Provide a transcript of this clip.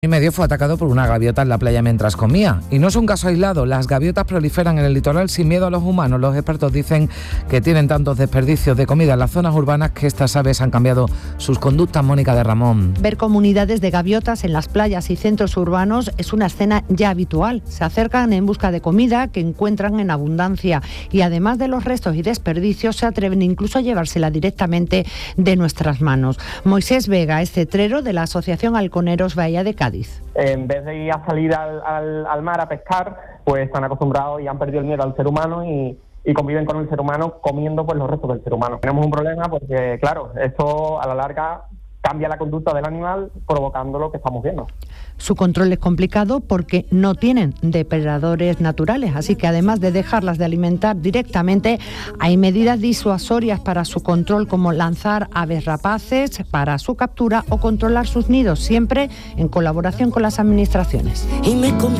Y medio fue atacado por una gaviota en la playa mientras comía. Y no es un caso aislado, las gaviotas proliferan en el litoral sin miedo a los humanos. Los expertos dicen que tienen tantos desperdicios de comida en las zonas urbanas que estas aves han cambiado sus conductas. Mónica de Ramón. Ver comunidades de gaviotas en las playas y centros urbanos es una escena ya habitual. Se acercan en busca de comida que encuentran en abundancia y además de los restos y desperdicios se atreven incluso a llevársela directamente de nuestras manos. Moisés Vega es cetrero de la Asociación Halconeros Bahía de Cádiz. En vez de ir a salir al mar a pescar, pues están acostumbrados y han perdido el miedo al ser humano y conviven con el ser humano comiendo pues los restos del ser humano. Tenemos un problema porque, claro, esto a la larga cambia la conducta del animal provocando lo que estamos viendo. Su control es complicado porque no tienen depredadores naturales, así que además de dejarlas de alimentar directamente, hay medidas disuasorias para su control, como lanzar aves rapaces para su captura o controlar sus nidos, siempre en colaboración con las administraciones.